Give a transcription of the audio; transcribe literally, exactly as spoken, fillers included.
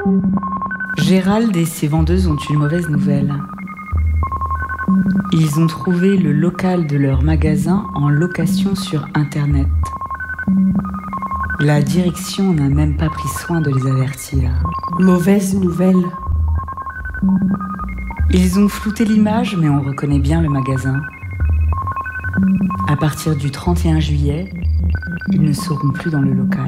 Gérald et ses vendeuses ont une mauvaise nouvelle. Ils ont trouvé le local de leur magasin en location sur Internet. La direction n'a même pas pris soin de les avertir. Mauvaise nouvelle. Ils ont flouté l'image, mais on reconnaît bien le magasin. À partir du trente et un juillet, ils ne seront plus dans le local.